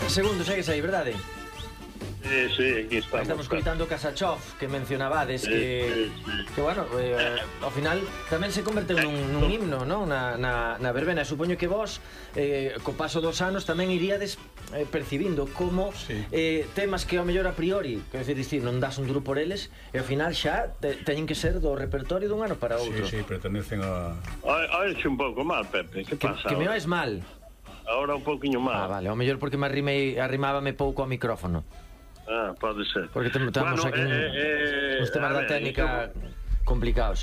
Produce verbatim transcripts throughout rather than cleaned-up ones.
Segundo, segues aí, verdade? Sí, sí, aquí estamos. Estamos escoitando Kasachov, que mencionabades, Sí, que, sí, sí. que bueno, eh, ao final tamén se converteu nun, nun himno, non? Na, na, na verbena. Supoño que vos, eh, co paso dos anos, tamén iríades eh, percibindo como Sí. eh, temas que ao mellor a priori, quero dicir, non das un duro por eles, e ao final xa te, teñen que ser do repertorio dun ano para outro. Sí, sí, pertenecen a... Oixe un pouco mal, Pepe, que Que, pasa? que me ahora? oes mal. Ahora un pouquiño mal. Ah, vale, ao mellor porque me arrimei, arrimábame pouco ao micrófono. Ah, pode ser. Porque te, estamos Bueno, aquí un, eh, eh, uns temas a da ver, técnica yo- complicados.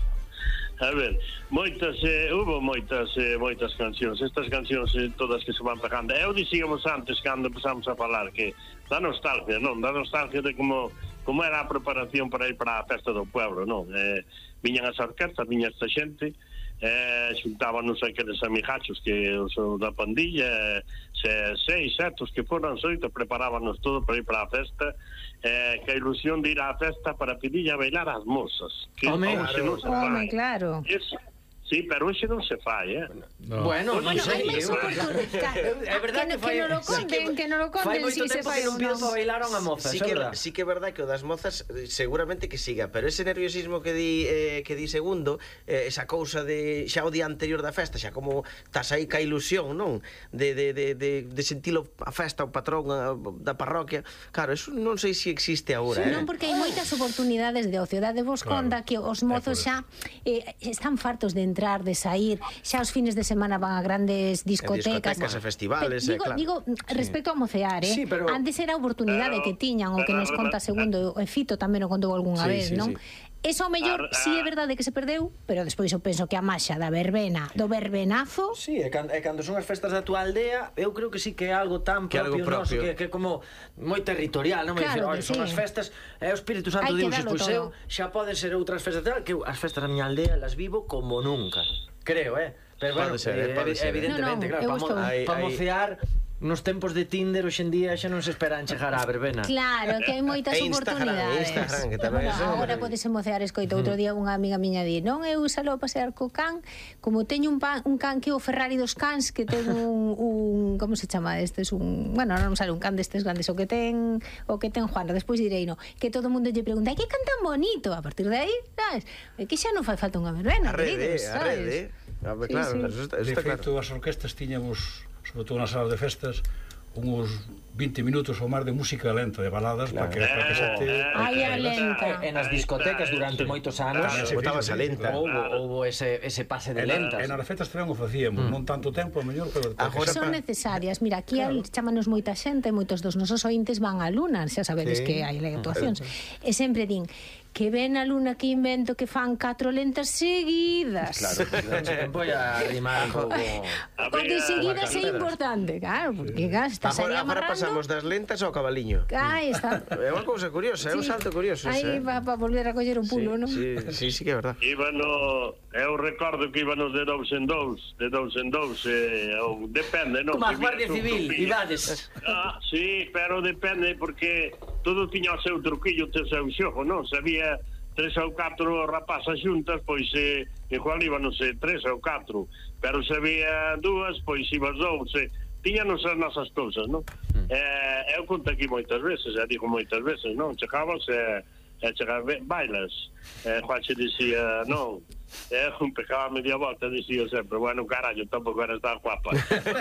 A ver, moitas, eh, hubo moitas eh, moitas cancións. Estas cancións eh, todas que se van pegando. Eu dixíamos antes, cando empezamos a falar, que da nostalgia, non? Da nostalgia de como como era a preparación para ir para a festa do pueblo, non? Eh, viñan as orquestas, viña esta xente, eh, xuntábanos aqueles amigachos que os da pandilla, se, seis, sete, os que foran oito, preparábanos todo para ir para a festa, eh, que a ilusión de ir á festa para pedir a bailar as mozas. Que Home, hoxe non se Home, fai. claro. Eso, sí, pero hoxe non se fai, eh? No. Bueno, non Bueno, sei. hai máis eu- oportunidades. É verdade que, que fai- que non lo sí conten, que non lo Fai conten moito si se tempo fai que ou non pido non. para bailar a unha moza, Sí eso é que, verdad. sí que é verdad que o das mozas eh, seguramente que siga, pero ese nerviosismo que di eh, que di segundo, eh, esa cousa de xa o día anterior da festa, xa como estás aí ca ilusión, non? De, de, de, de, de sentilo a festa, o patrón a, da parroquia. Claro, eso non sei se existe agora, Sí, eh. non, porque hai moitas oportunidades de ocio. Dade vos Claro. conta que os É mozos por xa eh, están fartos de entrar, de sair, xa os fines de semana van a grandes discotecas. discotecas e festivales, Pero, eh, digo, claro. digo respecto a mocear, eh? Sí, pero- Antes era a oportunidade Pero- que tiñan, o que nos pero- conta segundo, e Fito tamén o contou algunha Sí, vez, sí, non? sí. Eso ao mellor Ah, si sí é ah. verdade que se perdeu, pero despois eu penso que a maxa da verbena, do verbenazo, Sí, e cando, e cando son as festas da tua aldea, eu creo que sí que é algo tan Que algo propio, noso, propio. que, que como moi territorial, non? Me Claro dicir, que son sí. as festas, é o Espírito Santo Hai que Deus, dalo pois todo. eu xa poden ser outras festas tal, que eu as festas da miña aldea las vivo como nunca. Creo, eh? Pero bueno, Pode ser, eh, eh, pode ser, eh. evidentemente, No, no, claro, eu para mo, estou- Hai- pa hai- mocear nos tempos de Tinder hoxe en día xa non se esperan chegar á verbena. claro, que hai moitas E Instagram, oportunidades. Instagram, que tamén Bueno, eso- agora podes mocear escoito. Outro día unha amiga miña di, non, eu salo a pasear co can, como teño un, pan, un can que é o Ferrari dos cans, que ten un, un como se chama estes, un, bueno, non sale un can destes grandes, o que ten o que ten Juan, despois direi, no, que todo o mundo lle pregunta, "Ai, que can tan bonito?" A partir de aí, sabes? É que xa non fai falta unha verbena, A rede, queridos, a sabes? rede. A ver, Sí, claro, sí. eso está, eso De está feito, claro. as orquestas tiñamos, sobre todo nas salas de festas, uns vinte minutos ou máis de música lenta, de baladas, para que, para que se te... Ai, a lenta. E nas discotecas durante moitos anos Claro, sí, Botabas sí, a sí, lenta. sí. houbo, houbo ese, ese pase de E na- lentas. E nas festas tamén o facíamos, non tanto tempo, a mellor, pero... Agora Son pa- necesarias. Mira, aquí claro. Chámanos moita xente, moitos dos nosos ointes van a Luna, xa sabedes Sí. que hai actuacións. E sempre din que ven a Luna que invento que fan catro lentas seguidas. Claro, durante o tempo ia rimar un pouco. Cuando seguidas é importante, claro, porque claro, estás aí Agora, agora amarrando. pasamos das lentas ao cabaliño. Aí está. É unha cousa curiosa, é un salto curioso Aí ese, eh. va para volver a coller o pulo, non? Sí, sí, sí que é verdad. Íbano, eu recordo que íbanos de dous en dous, de dous en dous, eh, ou depende, non? Como a Se Guardia viras un Civil, grupillo. Ibades. Ah, sí, pero depende, porque todo tiña o seu truquillo, o seu xogo, non? Se había tres ou catro rapazas xuntas, pois eh, igual íbanos eh, tres ou catro, pero se había dúas, pois ibas dous, eh, tiñanos as nosas cousas, non? Mm. Eh, eu conto aquí moitas veces, e digo moitas veces, non? Chegabas e, e chegabas, bailas, e Juanxe dicía, non, e un pegaba media volta, dicía sempre, bueno, carallo, tampouco era tan guapa.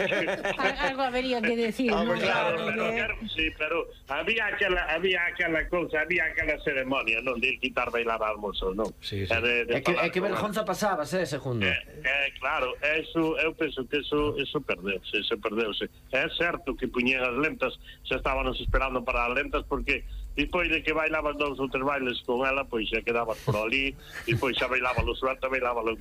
Algo habería que decir, Ah, non? Claro, Porque- pero, claro, sí, pero había aquela, había aquela cousa, había aquela ceremonia, non, de ir quitar bailar al mozo, non? Sí, sí. E de, de É que, é falar que con vergonza pasabas, eh, segundo. Eh, eh, claro, eso, eu penso que eso, eso perdeuse, eso perdeuse. É certo que puñen as lentas, xa estábamos esperando para as lentas, porque despois de que bailabas dous ou tres bailes con ela, pois xa quedabas por ali, e pois xa bailaba lo suelta, bailaba lo que